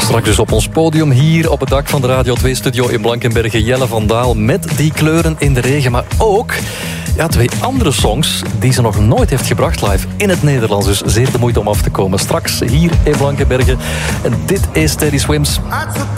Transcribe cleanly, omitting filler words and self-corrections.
Straks dus op ons podium hier op het dak van de Radio 2-studio in Blankenberge. Jelle van Daal met Die kleuren in de regen. Maar ook 2 andere songs die ze nog nooit heeft gebracht live in het Nederlands. Dus zeer de moeite om af te komen. Straks hier in Blankenberge. En dit is Teddy Swims.